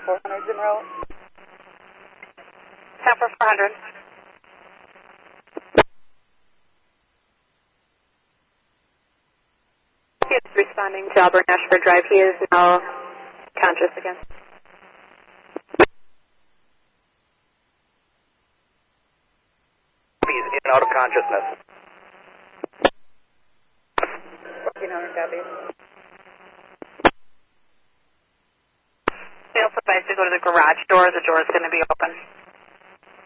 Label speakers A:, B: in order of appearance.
A: 400's en route.
B: 10 for 400. He is responding to Albert Ashford Drive. He is now conscious again.
C: He's in and out of consciousness.
A: 1400 copies.
B: They also advised to go to the garage door. The door is going to be open.